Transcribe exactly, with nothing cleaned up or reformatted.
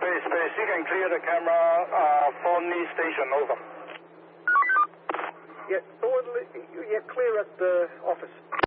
Space, space. You can clear the camera uh, for Lee Station, over. Yeah, Thornley, you're clear at the office.